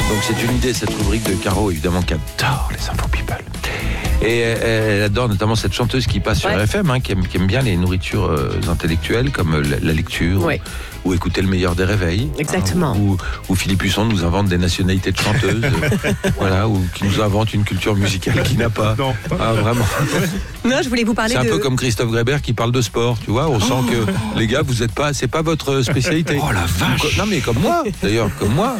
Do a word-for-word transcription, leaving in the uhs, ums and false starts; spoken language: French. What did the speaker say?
Donc c'est une idée, cette rubrique de Caro, évidemment, qui adore les infos people. Et elle adore notamment cette chanteuse qui passe sur ouais. R F M, hein, qui, aime, qui aime bien les nourritures euh, intellectuelles comme la, la lecture, ouais. ou, ou écouter le meilleur des réveils. Exactement. Hein, ou, ou Philippe Husson nous invente des nationalités de chanteuses, euh, voilà, ou qui nous invente une culture musicale qu'il n'a pas. Non. Ah, vraiment. Non, je voulais vous parler C'est un de... peu comme Christophe Grébert qui parle de sport, tu vois. On oh. sent que les gars, vous êtes pas, c'est pas votre spécialité. Oh la vache. Non mais comme moi, d'ailleurs, comme moi.